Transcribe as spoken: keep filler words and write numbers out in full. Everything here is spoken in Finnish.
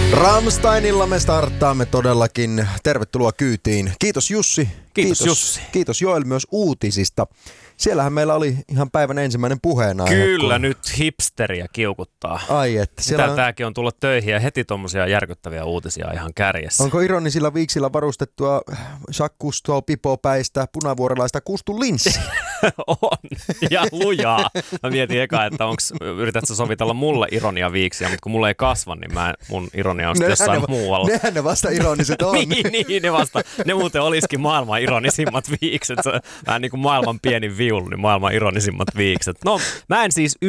Rammsteinilla me starttaamme todellakin. Tervetuloa kyytiin. Kiitos Jussi. Kiitos, Kiitos Jussi. Kiitos Joel myös uutisista. Siellähän meillä oli ihan päivän ensimmäinen puheenaihe. Kyllä, kun... nyt hipsteriä kiukuttaa. Ai että. Siellä on... Tämäkin on tullut töihin ja heti tommosia järkyttäviä uutisia ihan kärjessä. Onko ironisilla viiksillä varustettua Jacques Cousteau, pipopäistä, punavuorelaista Kustu linssi? On. Ja lujaa. Mä mietin eka, että onks, yritätkö sovitella mulle ironia viiksiä, mutta kun mulle ei kasva, niin mä, mun ironia on sitten jossain ne, muualla. Nehän ne vasta ironiset on. niin, niin, ne vasta. Ne muuten olisikin maailman ironisimmat viikset. Se on vähän niin kuin maailman pienin viulu, niin maailman ironisimmat viikset. No, mä en siis